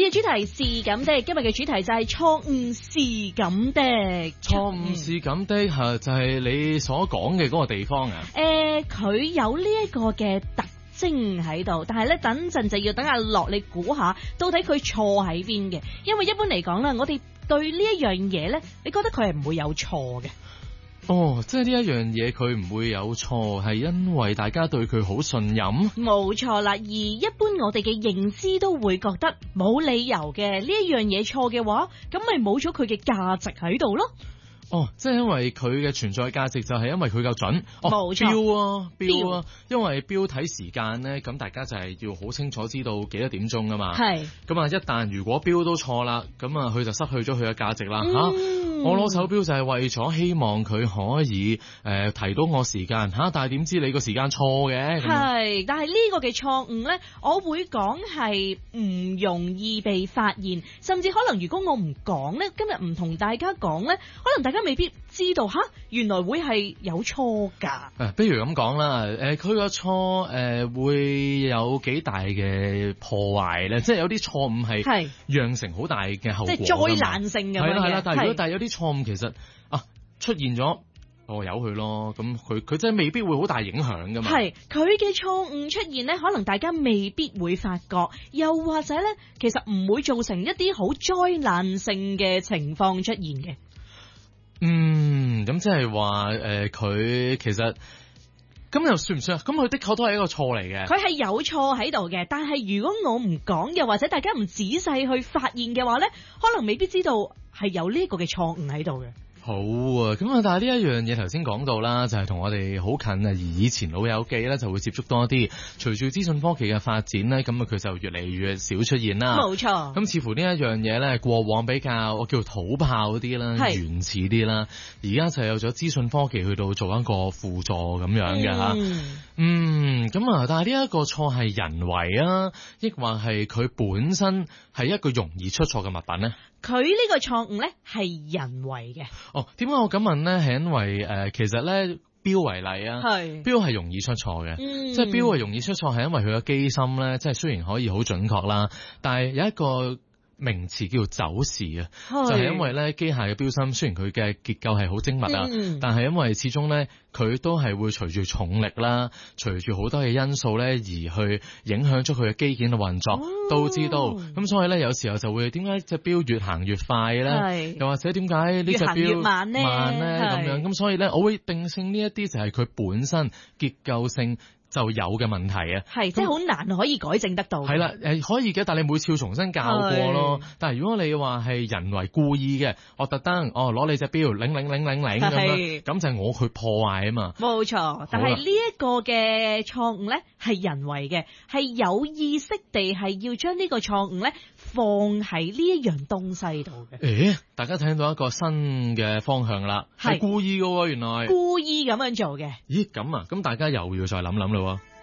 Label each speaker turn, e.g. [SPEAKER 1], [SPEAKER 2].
[SPEAKER 1] 嘅主題是咁的，今日嘅主題就係錯誤是咁的。
[SPEAKER 2] 錯誤是咁的就係你所講嘅嗰個地方啊。
[SPEAKER 1] 佢有呢一個嘅特徵喺度，但係咧等陣就要等阿樂你估下，到底佢錯喺邊嘅？因為一般嚟講啦，我哋對呢一樣嘢咧，你覺得佢係唔會有錯嘅。
[SPEAKER 2] 哦，即係呢一樣嘢佢唔會有錯，係因為大家對佢好信任。
[SPEAKER 1] 冇錯啦，而一般我哋嘅認知都會覺得冇理由嘅，呢一樣嘢錯嘅話，咁咪冇咗佢嘅價值喺度咯。
[SPEAKER 2] 哦，即係因為佢嘅存在價值就係因為佢夠準。
[SPEAKER 1] 冇錯，
[SPEAKER 2] 標啊，因為標睇時間咧，咁大家就係要好清楚知道幾多點鐘啊嘛。係。咁啊，一旦如果標都錯啦，咁啊佢就失去咗佢嘅價值啦嚇。我攞手錶就係為咗希望佢可以提到我時間嚇，但係點知你個時間錯嘅。
[SPEAKER 1] 係，但係呢個嘅錯誤咧，我會講係唔容易被發現，甚至可能如果我唔講咧，今日唔同大家講咧，可能大家未必知道嚇，原來會係有錯㗎。
[SPEAKER 2] 不如咁講啦，佢個錯會有幾大嘅破壞咧？即係有啲錯誤係釀成好大嘅後果，即係災難性嘅。係啦，但係有啲錯誤其實出現咗，由佢咯。咁佢真係未必會好大影響㗎嘛。係
[SPEAKER 1] 佢嘅錯誤出現咧，可能大家未必會發覺，又或者咧，其實唔會造成一啲好災難性嘅情況出現嘅。
[SPEAKER 2] 咁即係話佢其實咁又算唔算啊？咁佢的確都係一個錯嚟嘅。佢係有錯喺度嘅，但係如果我唔講，又或者大家唔仔細去發現嘅話咧，可能未必知道係有呢個嘅錯誤喺度嘅。好啊，咁但係呢一樣嘢頭先講到啦，就係同我哋好近啊，而以前老友記咧就會接觸多啲。隨住資訊科技嘅發展咧，咁佢就越嚟越少出現啦。冇錯。咁似乎呢一樣嘢咧，過往比較我叫土炮啲啦，原始啲啦，而家就有咗資訊科技去到做一個輔助咁樣嘅吓。但係呢一個錯係人為啊，抑或係佢本身係一個容易出錯嘅物品咧？佢呢個錯誤咧係人為嘅。點解我咁問咧？係因為其實咧錶為例啊，錶係容易出錯嘅，即係錶係容易出錯係因為佢嘅機芯咧，即係雖然可以好準確啦，但係有一個名詞叫做走時啊，就係因為咧機械嘅錶芯雖然佢嘅結構係好精密啊，但係因為始終咧佢都係會隨住重力啦，隨住好多嘅因素咧而去影響咗佢嘅機件嘅運作，都知道。咁所以咧有時候就會點解隻錶越行越快咧？又或者點解呢隻錶越慢咧咁樣？咁所以咧我會定性呢一啲就係佢本身結構性就有嘅問題啊，即係好難可以改正得到。係啦，可以嘅，但係你每次要重新校過咯。但係如果你話係人為故意嘅，我特登攞你隻錶擰咁樣，咁就係我去破壞啊嘛。冇錯，但係呢一個嘅錯誤咧係人為嘅，係有意識地係要將呢個錯誤咧放喺呢一樣東西度嘅。大家睇到一個新嘅方向啦，係故意嘅喎，原來故意咁樣做嘅。咦，咁啊，咁大家又要再諗諗咯喎。